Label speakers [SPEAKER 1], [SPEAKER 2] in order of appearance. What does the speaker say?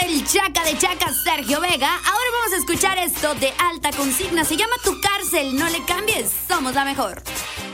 [SPEAKER 1] el Chaca de Chacas, Sergio Vega. Ahora vamos a escuchar esto de alta consigna. Se llama Tu Cárcel. No le cambies, somos la mejor.